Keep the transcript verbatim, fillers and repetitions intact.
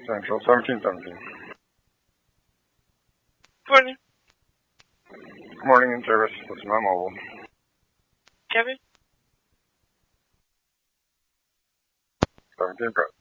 Central, seventeen seventeen. Morning. Morning in service. This is my mobile. Kevin? seventeen press.